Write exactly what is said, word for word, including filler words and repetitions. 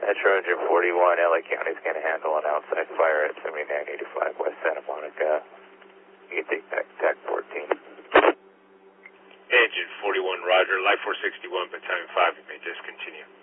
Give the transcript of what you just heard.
Metro Engine forty-one, L A County's going to handle an outside fire at seventy-nine eighty-five West Santa Monica. You can take back T A C fourteen. Engine forty-one, roger. Life four sixty-one, Battalion five, you may discontinue.